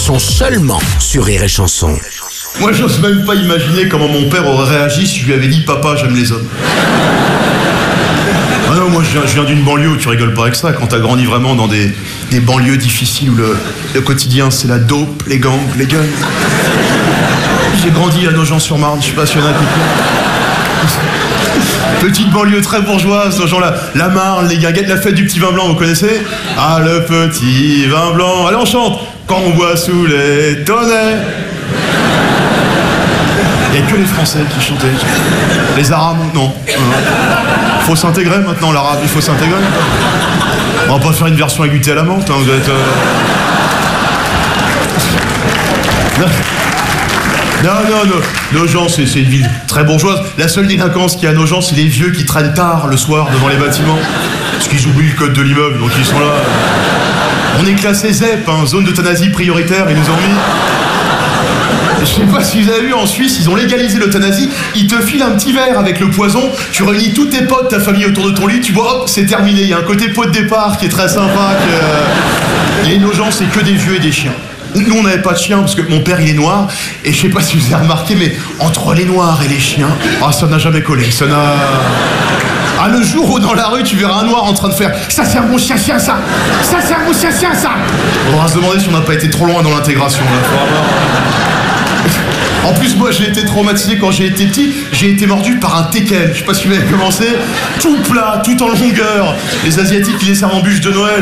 sont seulement sur Rire et Chanson. Moi, j'ose même pas imaginer comment mon père aurait réagi si je lui avais dit « Papa, j'aime les hommes ». Ah non, moi, je viens d'une banlieue où tu rigoles pas avec ça. Quand t'as grandi vraiment dans des banlieues difficiles où le quotidien, c'est la dope, les gangs, les guns. J'ai grandi à Nogent-sur-Marne, je sais pas s'il y en a qui... Petite banlieue très bourgeoise, Nogent, la Marne, les guinguettes, la fête du petit vin blanc, vous connaissez? Ah, le petit vin blanc. Allez, on chante. Quand on boit sous les tonnets. Il n'y a que les Français qui chantaient. Les Arabes, non. Faut s'intégrer maintenant, l'arabe, il faut s'intégrer. On va pas faire une version agutée à la menthe, hein, vous êtes... Non, Nogent, c'est une ville très bourgeoise. La seule délinquance qu'il y a à Nogent, c'est les vieux qui traînent tard le soir devant les bâtiments. Parce qu'ils oublient le code de l'immeuble, donc ils sont là. On est classé ZEP, hein, zone d'euthanasie prioritaire, ils nous ont mis... Je sais pas si vous avez vu, en Suisse, ils ont légalisé l'euthanasie. Ils te filent un petit verre avec le poison. Tu réunis tous tes potes, ta famille autour de ton lit. Tu vois, hop, c'est terminé. Il y a un côté pot de départ qui est très sympa. Et nos gens, c'est que des vieux et des chiens. Nous, on n'avait pas de chien parce que mon père, il est noir. Et je sais pas si vous avez remarqué, mais entre les noirs et les chiens, ça n'a jamais collé. Ça n'a... Ah, le jour où dans la rue, tu verras un noir en train de faire « Ça, c'est un bon chien-chien, ça! Ça, c'est un bon chien-chien, ça !» On va se demander si on n'a pas été trop loin dans l'intégration, là. En plus, moi, j'ai été traumatisé quand j'ai été petit. J'ai été mordu par un teckel. Je sais pas si vous avez commencé. Tout plat, tout en longueur. Les Asiatiques, ils les servent en bûche de Noël.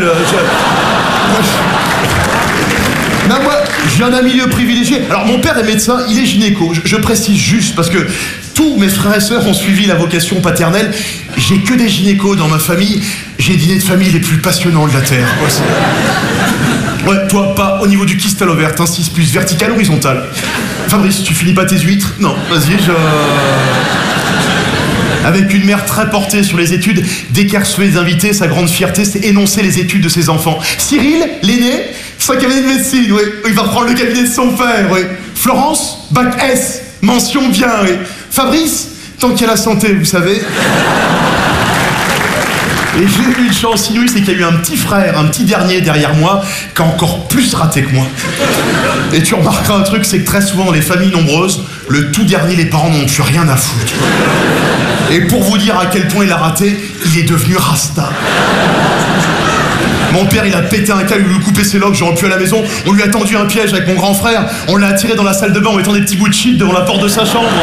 Non, moi, j'ai un milieu privilégié. Alors, mon père est médecin, il est gynéco. Je précise juste parce que tous mes frères et sœurs ont suivi la vocation paternelle. J'ai que des gynécos dans ma famille. J'ai les dîners de famille les plus passionnants de la Terre. Ouais, toi, pas au niveau du kyste à l'ovaire, t'insistes plus vertical, horizontal. Fabrice, tu finis pas tes huîtres? Non, vas-y, Avec une mère très portée sur les études, dès qu'elle recevait des invités, sa grande fierté, c'est énoncer les études de ses enfants. Cyril, l'aîné, c'est un cabinet de médecine, oui. Il va reprendre le cabinet de son père, oui. Florence, bac S, mention bien, oui. Fabrice, tant qu'il y a la santé, vous savez. Et j'ai eu une chance inouïe, c'est qu'il y a eu un petit frère, un petit dernier derrière moi, qui a encore plus raté que moi. Et tu remarqueras un truc, c'est que très souvent dans les familles nombreuses, le tout dernier, les parents n'ont plus rien à foutre. Et pour vous dire à quel point il a raté, il est devenu Rasta. Mon père, il a pété un câble, il lui a coupé ses locks, j'aurais pu à la maison. On lui a tendu un piège avec mon grand frère. On l'a attiré dans la salle de bain en mettant des petits bouts de shit devant la porte de sa chambre.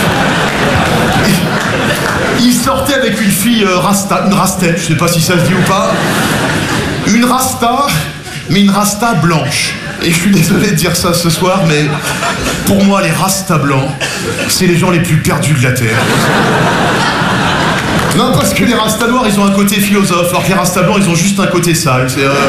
Il sortait avec une fille rasta, une rastette, je sais pas si ça se dit ou pas. Une rasta, mais une rasta blanche. Et je suis désolé de dire ça ce soir, mais pour moi, les rastas blancs, c'est les gens les plus perdus de la Terre. Non, parce que les rastas noirs, ils ont un côté philosophe, alors que les rastas blancs, ils ont juste un côté sale.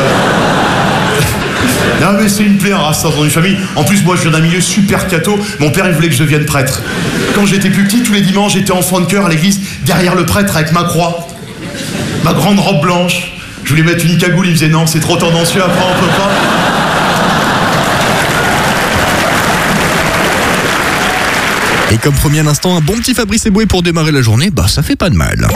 Non, mais c'est une plaie, un rasta dans une famille. En plus, moi, je viens d'un milieu super catho. Mon père, il voulait que je devienne prêtre. Quand j'étais plus petit, tous les dimanches, j'étais enfant de chœur à l'église, derrière le prêtre, avec ma croix, ma grande robe blanche. Je voulais mettre une cagoule, il me disait non, c'est trop tendancieux, après, on peut pas. Et comme promis à l'instant, un bon petit Fabrice Eboué pour démarrer la journée, ça fait pas de mal.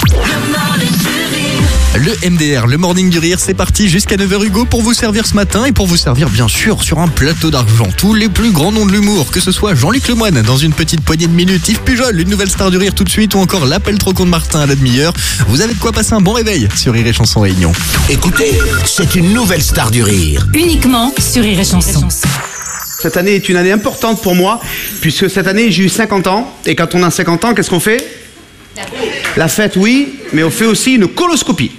Le MDR, le Morning du Rire, c'est parti jusqu'à 9h Hugo pour vous servir ce matin et pour vous servir bien sûr sur un plateau d'argent. Tous les plus grands noms de l'humour, que ce soit Jean-Luc Lemoyne dans une petite poignée de minutes, Yves Pujol, une nouvelle star du rire tout de suite ou encore l'appel trop con de Martin à la demi-heure. Vous avez de quoi passer un bon réveil sur Rire et Chanson Réunion. Écoutez, c'est une nouvelle star du rire. Uniquement sur Rire et Chanson. Cette année est une année importante pour moi, puisque cette année j'ai eu 50 ans, et quand on a 50 ans, qu'est-ce qu'on fait? La fête, oui, mais on fait aussi une coloscopie.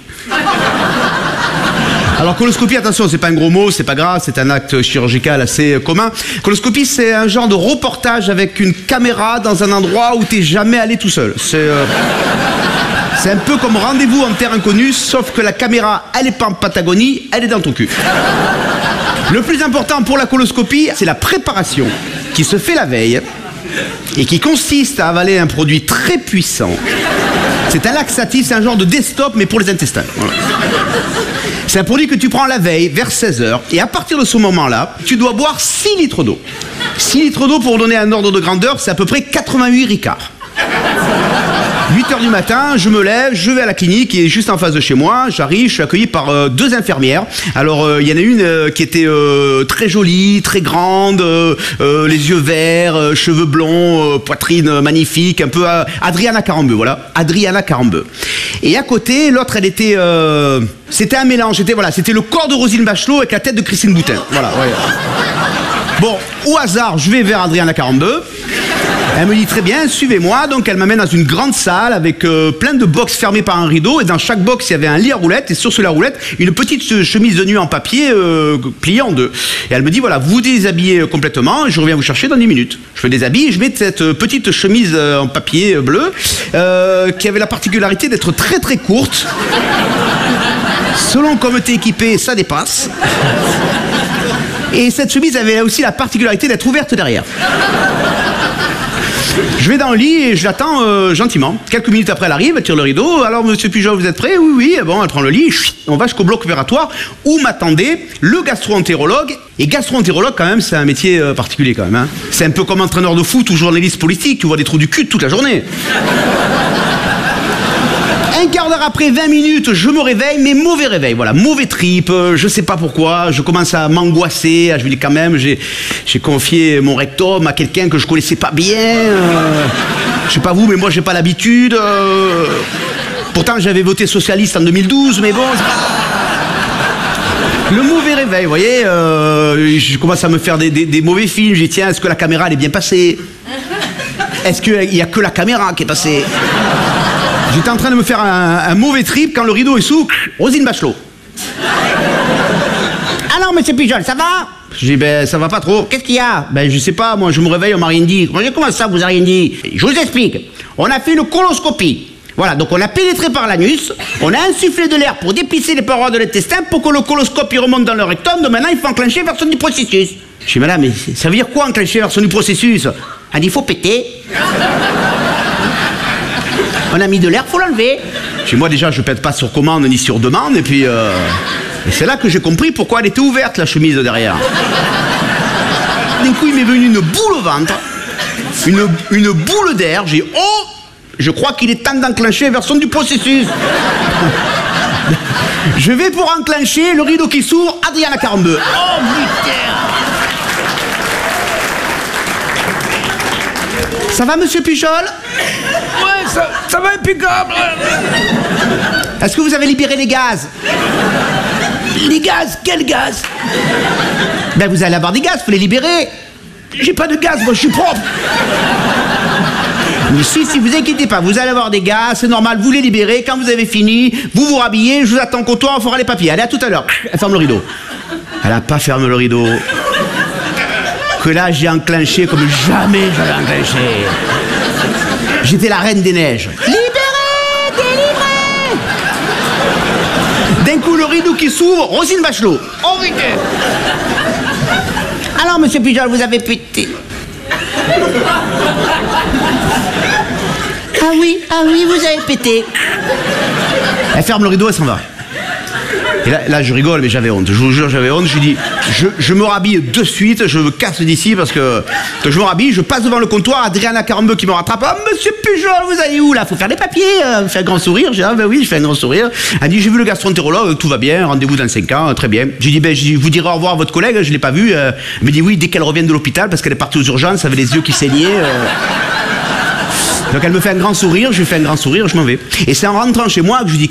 Alors coloscopie, attention, c'est pas un gros mot, c'est pas grave, c'est un acte chirurgical assez commun. Coloscopie, c'est un genre de reportage avec une caméra dans un endroit où t'es jamais allé tout seul. C'est un peu comme Rendez-vous en terre inconnue, sauf que la caméra, elle est pas en Patagonie, elle est dans ton cul. Le plus important pour la coloscopie, c'est la préparation qui se fait la veille et qui consiste à avaler un produit très puissant. C'est un laxatif, c'est un genre de desktop, mais pour les intestins. Voilà. C'est un produit que tu prends la veille, vers 16h, et à partir de ce moment-là, tu dois boire 6 litres d'eau. 6 litres d'eau, pour donner un ordre de grandeur, c'est à peu près 88 ricards. 8h du matin, je me lève, je vais à la clinique qui est juste en face de chez moi. J'arrive, je suis accueilli par 2 infirmières. Alors, il y en a une qui était très jolie, très grande, les yeux verts, cheveux blonds, poitrine magnifique, un peu Adriana Carambeu, voilà. Adriana Carambeu. Et à côté, l'autre, elle était... c'était un mélange, c'était le corps de Roselyne Bachelot avec la tête de Christine Boutin. Voilà, ouais. Bon, au hasard, je vais vers Adriana Carambeu. Elle me dit très bien, suivez-moi. Donc elle m'amène dans une grande salle avec plein de box fermées par un rideau. Et dans chaque box, il y avait un lit à roulettes. Et sur ce lit à roulettes, une petite chemise de nuit en papier pliée en 2. Et elle me dit, voilà, vous déshabillez complètement et je reviens vous chercher dans 10 minutes. Je me déshabille et je mets cette petite chemise en papier bleu qui avait la particularité d'être très très courte. Selon comme t'es équipé, ça dépasse. Et cette chemise avait aussi la particularité d'être ouverte derrière. Je vais dans le lit et je l'attends gentiment. Quelques minutes après, elle arrive, elle tire le rideau. Alors, monsieur Pujol, vous êtes prêt? Oui, oui. Bon, elle prend le lit. On va jusqu'au bloc opératoire où m'attendait le gastro-entérologue. Et gastro-entérologue, quand même, c'est un métier particulier, quand même. Hein. C'est un peu comme entraîneur de foot ou journaliste politique. Tu vois des trous du cul toute la journée. Un quart d'heure après, 20 minutes, je me réveille, mais mauvais réveil, voilà, mauvais trip, je sais pas pourquoi, je commence à m'angoisser, je me dis quand même, j'ai confié mon rectum à quelqu'un que je connaissais pas bien, je sais pas vous, mais moi j'ai pas l'habitude, pourtant j'avais voté socialiste en 2012, mais bon, c'est pas... Le mauvais réveil, vous voyez, je commence à me faire des mauvais films, je dis tiens, est-ce que la caméra elle est bien passée? Est-ce qu'il y a que la caméra qui est passée? J'étais en train de me faire un mauvais trip quand le rideau est sous. Roselyne Bachelot. Alors, monsieur Pujol, ça va? Je dis, ben, ça va pas trop. Qu'est-ce qu'il y a? Ben, je sais pas, moi, je me réveille, on m'a rien dit. Comment ça, vous avez rien dit? Je vous explique. On a fait une coloscopie. Voilà, donc on a pénétré par l'anus, on a insufflé de l'air pour dépisser les parois de l'intestin pour que le coloscope il remonte dans le rectum, donc maintenant il faut enclencher version du processus. Je dis, madame, mais ça veut dire quoi enclencher version du processus? Elle dit, il faut péter. On a mis de l'air, faut l'enlever. Chez moi déjà, je pète pas sur commande ni sur demande, et puis et c'est là que j'ai compris pourquoi elle était ouverte la chemise derrière. D'un coup, il m'est venu une boule au ventre, une boule d'air. J'ai dit, oh, je crois qu'il est temps d'enclencher la version du processus. Je vais pour enclencher le rideau qui s'ouvre, Adriana Carambeu. Oh putain. Ça va, monsieur Pujol? Ouais, ça va impeccable. Est-ce que vous avez libéré les gaz? Les gaz? Quel gaz? Ben vous allez avoir des gaz, faut les libérer. J'ai pas de gaz, moi je suis propre. Mais si, vous inquiétez pas, vous allez avoir des gaz, c'est normal, vous les libérez. Quand vous avez fini, vous vous rhabillez, je vous attends au comptoir, on fera les papiers. Allez, à tout à l'heure. Elle ferme le rideau. Elle a pas fermé le rideau. Que là, j'ai enclenché comme jamais j'avais enclenché. J'étais la reine des neiges. Libéré, délivré. D'un coup, le rideau qui s'ouvre, Roselyne Bachelot. Oh putain. Alors, monsieur Pujol, vous avez pété. Ah oui, vous avez pété. Elle ferme le rideau, elle s'en va. Et là, je rigole, mais j'avais honte. Je vous jure, j'avais honte. Je lui dis, je me rhabille de suite, je me casse d'ici parce que je me rhabille, je passe devant le comptoir, Adriana Carambeu qui me rattrape. Ah, monsieur Pujol, vous allez où là? Faut faire les papiers, faire un grand sourire. J'ai dit, ah ben oui, je fais un grand sourire. Elle dit, j'ai vu le gastro-entérologue, tout va bien, rendez-vous dans 5 ans, très bien. J'ai dit, ben, je vous dirai au revoir à votre collègue, je l'ai pas vu. Elle me dit, oui, dès qu'elle revient de l'hôpital, parce qu'elle est partie aux urgences, elle avait les yeux qui saignaient. Donc elle me fait un grand sourire, je lui fais un grand sourire, je m'en vais. Et c'est en rentrant chez moi que je dis,